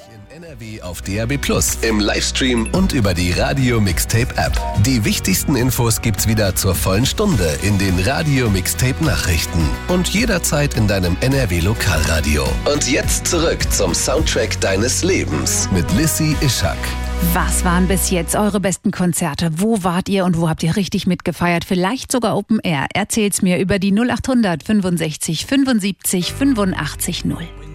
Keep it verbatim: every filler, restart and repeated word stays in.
In N R W auf D A B Plus, im Livestream und über die Radio Mixtape App. Die wichtigsten Infos gibt's wieder zur vollen Stunde in den Radio Mixtape Nachrichten und jederzeit in deinem N R W Lokalradio. Und jetzt zurück zum Soundtrack deines Lebens mit Lissy Ischak. Was waren bis jetzt eure besten Konzerte? Wo wart ihr und wo habt ihr richtig mitgefeiert? Vielleicht sogar Open Air. Erzählt's mir über die null acht hundert fünfundsechzig fünfundsiebzig fünfundachtzig null.